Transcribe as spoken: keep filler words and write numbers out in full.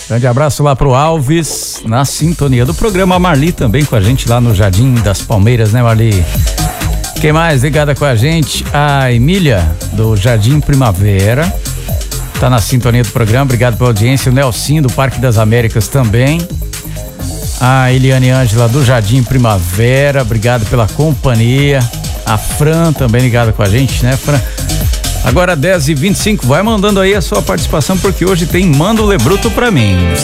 Grande abraço lá pro Alves, na sintonia do programa. A Marli também com a gente lá no Jardim das Palmeiras, né, Marli? Quem mais ligada com a gente? A Emília, do Jardim Primavera, tá na sintonia do programa, obrigado pela audiência. O Nelsinho, do Parque das Américas também. A Eliane Ângela, do Jardim Primavera, obrigado pela companhia. A Fran também ligada com a gente, né, Fran? Agora dez e vinte e cinco, vai mandando aí a sua participação, porque hoje tem Manda o Lebruto pra mim.